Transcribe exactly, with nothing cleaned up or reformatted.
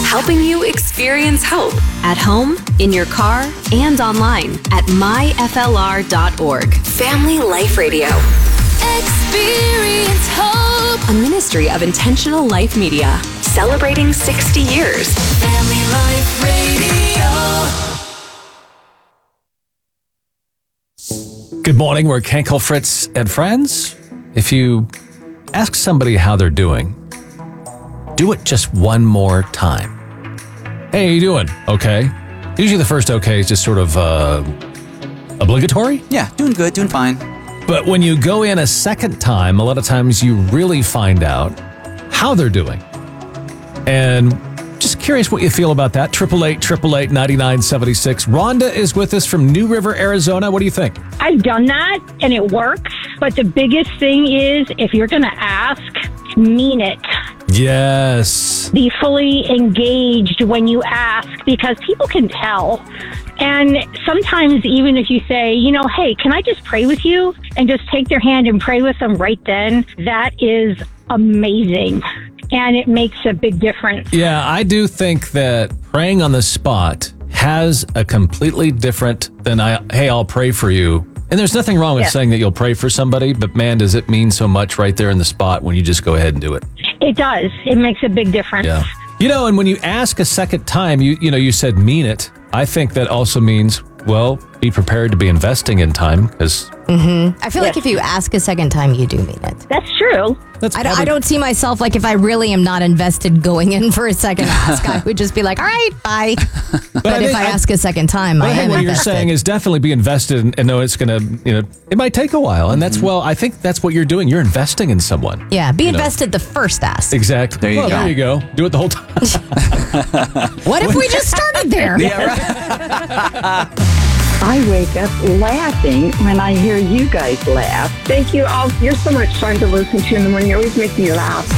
helping you experience hope at home, in your car, and online at my f l r dot org. Family Life Radio. Experience hope. A ministry of Intentional Life Media. Celebrating sixty years. Family Life Radio. Good morning. We're Kenkel, Fritz, and friends. If you ask somebody how they're doing, do it just one more time. Hey, how you doing? Okay. Usually the first okay is just sort of uh, obligatory. Yeah, doing good, doing fine. But when you go in a second time, a lot of times you really find out how they're doing. And just curious what you feel about that. Triple eight, triple eight, ninety-nine seventy-six. Rhonda is with us from New River, Arizona. What do you think? I've done that and it works. But the biggest thing is if you're going to ask, mean it. Yes. Be fully engaged when you ask because people can tell. And sometimes even if you say, you know, hey, can I just pray with you? And just take their hand and pray with them right then. That is amazing. And it makes a big difference. Yeah, I do think that praying on the spot has a completely different than, I, hey, I'll pray for you. And there's nothing wrong with yeah. saying that you'll pray for somebody, but man, does it mean so much right there in the spot when you just go ahead and do it. It does. It makes a big difference. Yeah. You know, and when you ask a second time, you you know, you said mean it. I think that also means, well, be prepared to be investing in time because... Mm-hmm. I feel yes. like if you ask a second time, you do mean it. That's true. That's I, probably... don't, I don't see myself, like, if I really am not invested going in for a second ask, I would just be like, all right, bye. But, but I if I, I ask a second time, I I am what invested. you're saying is definitely be invested and, and know it's going to, you know, it might take a while. And that's, mm-hmm. well, I think that's what you're doing. You're investing in someone. Yeah, be you invested know. the first ask. Exactly. There you well, go. there you go. Do it the whole time. What if we just started there? Yeah, right. I wake up laughing when I hear you guys laugh. Thank you all. You're so much fun to listen to in the morning. You always make me laugh.